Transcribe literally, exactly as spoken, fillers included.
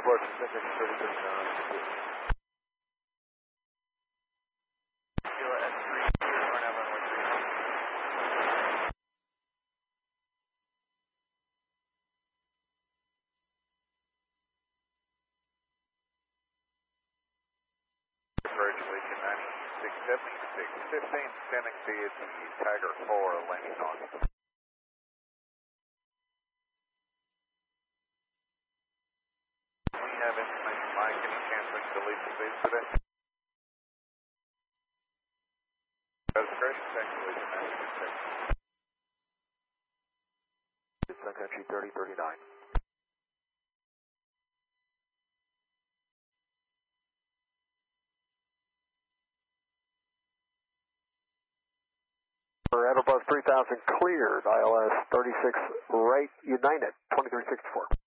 Report Pacific thirty thirty-nine. Kilo S three, Corn Avenue, one three one. Virtually ninety-six seventy-six fifteen, standing C at the Tiger four, landing on. We have information, Mike. Any chance we can delete the space today? That's great. Technically, the ninety-six. Sun Country thirty thirty-nine. For Airbus three thousand cleared, I L S thirty-six right United, twenty-three sixty-four.